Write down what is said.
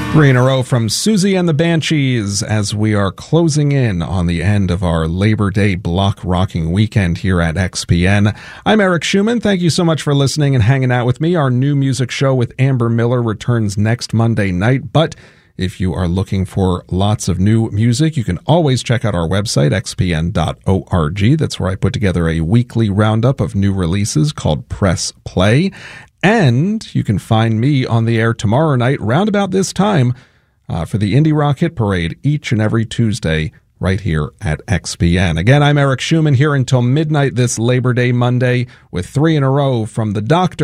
Three in a row from Susie and the Banshees as we are closing in on the end of our Labor Day block rocking weekend here at XPN. I'm Eric Schumann. Thank you so much for listening and hanging out with me. Our new music show with Amber Miller returns next Monday night, but if you are looking for lots of new music, you can always check out our website, xpn.org. That's where I put together a weekly roundup of new releases called Press Play. And you can find me on the air tomorrow night, round about this time, for the Indie Rock Hit Parade each and every Tuesday right here at XPN. Again, I'm Eric Schumann here until midnight this Labor Day Monday with three in a row from The Doctor.